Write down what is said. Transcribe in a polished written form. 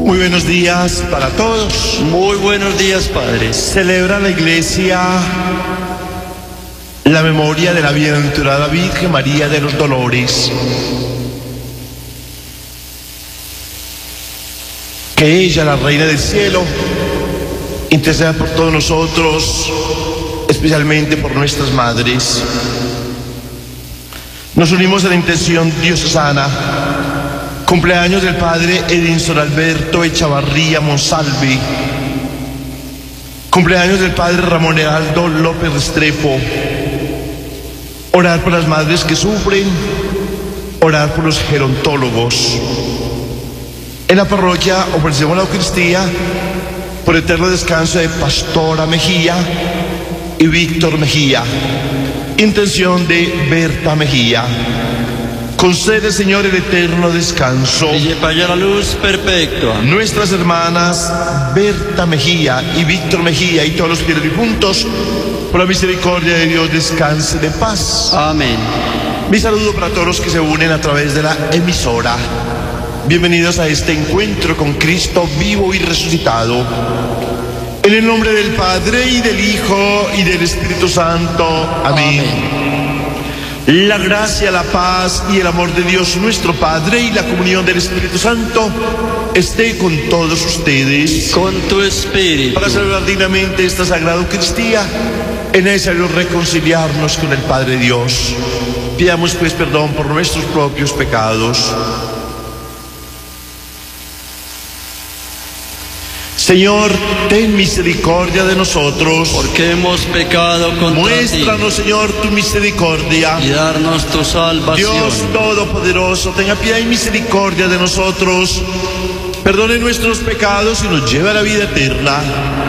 Muy buenos días para todos. Muy buenos días, padres. Celebra la Iglesia la memoria de la bienaventurada Virgen María de los Dolores. Que ella, la Reina del Cielo, interceda por todos nosotros, especialmente por nuestras madres. Nos unimos a la intención diocesana. Cumpleaños del Padre Edinson Alberto Echavarría Monsalve. Cumpleaños del Padre Ramón Heraldo López Restrepo. Orar por las madres que sufren, orar por los gerontólogos. En la parroquia ofrecemos la Eucaristía por eterno descanso de Pastora Mejía y Víctor Mejía. Intención de Berta Mejía. Concede, Señor, el eterno descanso. Y para la luz perpetua. Nuestras hermanas Berta Mejía y Víctor Mejía y todos los fieles difuntos, por la misericordia de Dios, descanse de paz. Amén. Mi saludo para todos los que se unen a través de la emisora. Bienvenidos a este encuentro con Cristo vivo y resucitado. En el nombre del Padre y del Hijo y del Espíritu Santo. Amén. La gracia, la paz y el amor de Dios nuestro Padre y la comunión del Espíritu Santo esté con todos ustedes. Con tu espíritu. Para celebrar dignamente esta Sagrada Eucaristía es necesario reconciliarnos con el Padre Dios. Pidamos pues perdón por nuestros propios pecados. Señor, ten misericordia de nosotros. Porque hemos pecado contra Muéstranos, ti. Señor, tu misericordia. Y darnos tu salvación. Dios Todopoderoso, tenga piedad y misericordia de nosotros. Perdone nuestros pecados y nos lleve a la vida eterna.